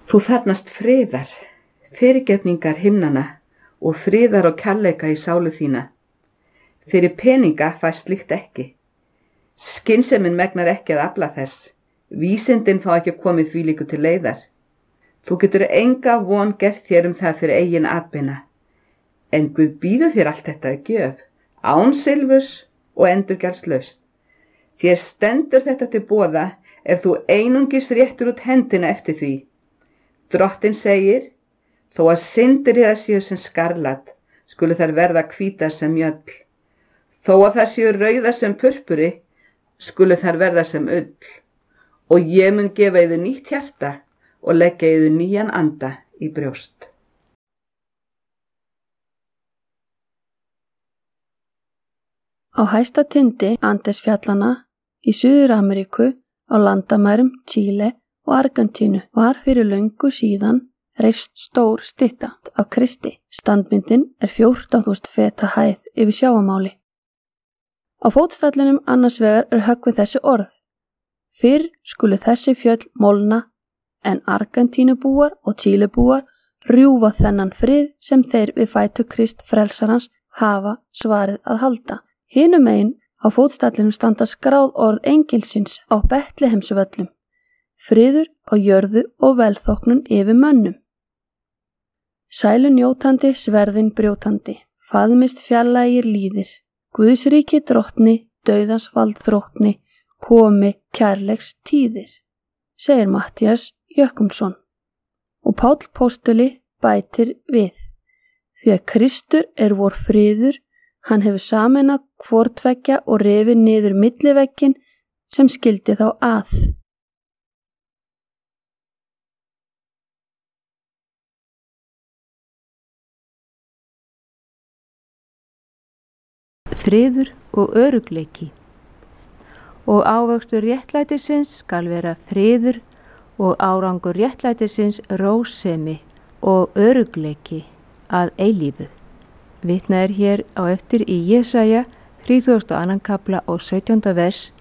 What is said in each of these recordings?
Þú þarfnast friðar, fyrirgefningar himnanna og friðar og kærleika í sálu þína. Fyrir peninga fæst slíkt ekki. Skynsemin megnar ekki að afla þess. Vísindin fá ekki komið þvílíku til leiðar. Þú getur enga von gert þér það fyrir eigin atbeina. En Guð býður þér allt þetta að gjöf, án silfurs og endurgjaldslaust. Þér stendur þetta til boða ef þú einungis réttur út hendina eftir því. Drottinn segir, þó að syndir þér séu sem skarlat, skulu þær verða hvítar sem mjöll. Þó að þær séu rauðar sem purpuri, skulu þær verða sem ull. Og ég mun gefa yður nýtt hjarta og leggja yður nýjan anda í brjóst. Á hæsta tindi Andesfjallana í Suður-Ameríku á landamærum Chile og Argentínu var fyrir löngu síðan reist stór stytta af Kristi. Standmyndin 14.000 feta hæð yfir sjávarmáli. Á fótstallinum annars vegar höggvin þessi orð. Fyrr skulu þessi fjöll molna en Argentínubúar og Chilebúar rjúfa þennan frið sem þeir við fætur Krist frelsarans hafa svarið að halda. Hinum megin á fótstallinum standa skráð orð engilsins á Betlehemsvöllum. Friður á jörðu og velþóknun yfir mönnum. Sælu njótandi, sverðin brjótandi, faðmist fjarlægir líðir, Guðsríki drottni, dauðans vald þróttni, komi kærleiks tíðir, segir Matthías Jökkumsson. Og Páll póstuli bætir við, því að Kristur vor friður, hann hefur sameinað hvortveggja og rifið niður millivegginn sem skildi þá að. Friður og örugleiki. Og ávöxtur réttlætisins skal vera friður og árangur réttlætisins rósemi og örugleiki að eilífu. Vitnað hér á eftir í Jesaja 32. kapla og 17. vers.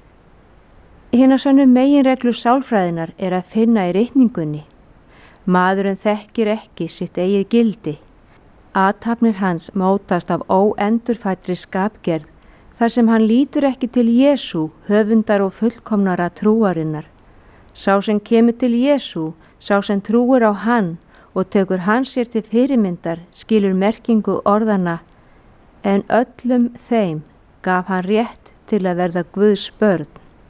Hinar sannu meginreglu sálfræðinar að finna í ritningunni. Maðurinn þekkir ekki sitt eigið gildi. Athafnir hans mótast af óendurfættri skapgerð þar sem hann lítur ekki til Jesú, höfundar og fullkomnara trúarinnar. Sá sem kemur til Jesú, sá sem trúir á hann og tekur hann sér til fyrirmyndar, skilur merkingu orðana, en öllum þeim gaf hann rétt til að verða Guðs börn.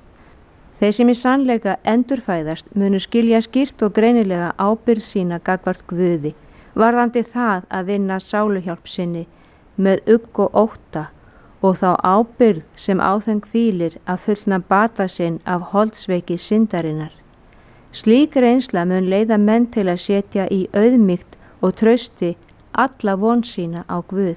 Þeir sem í sannleika endurfæðast munu skilja skýrt og greinilega ábyrgð sína gagnvart Guði, varðandi það að vinna sáluhjálp sinni með ugg og ótta og þá ábyrgð sem á þeim hvílir að fullna bata sinn af holdsveiki syndarinnar. Slík reynsla mun leiða menn til að setja í auðmýkt og trausti alla von sína á Guð.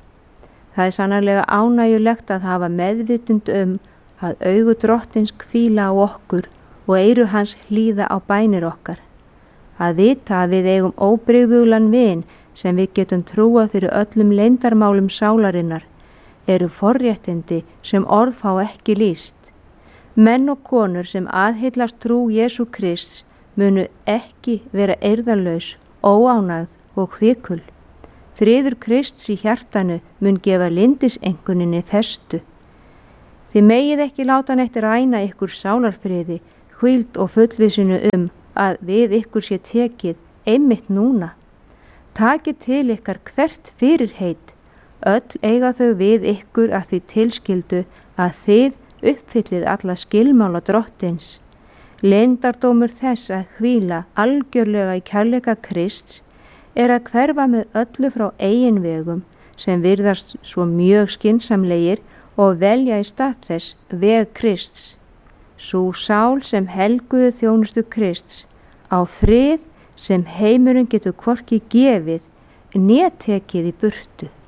Það sannarlega ánægjulegt að hafa meðvitund að augu drottins hvíla á okkur og eyru hans hlýða á bænir okkar. Að vita að við eigum óbrigðulan vin sem við getum trúað fyrir öllum leyndarmálum sálarinnar eru forréttindi sem orð fá ekki lýst. Menn og konur sem aðhyllast trú Jesú Krists munu ekki vera eirðarlaus, óánægð og hvikul. Friður Krists í hjartanu mun gefa lyndisenguninni festu. Þið megið ekki láta neitt ræna ykkur sálarfriði, hvíld og fullvissinu að við ykkur sé tekið einmitt núna. Takið til ykkar hvert fyrirheit, öll eiga þau við ykkur að því tilskildu að þið uppfyllið alla skilmála drottins. Leyndardómur þess að hvíla algjörlega í kærleika Krists að hverfa með öllu frá eigin vegum sem virðast svo mjög skynsamlegir og velja í stað þess veg Krists. Sú sál sem helguðu þjónustu Krists á frið sem heimurinn getur hvorki gefið né tekið í burtu.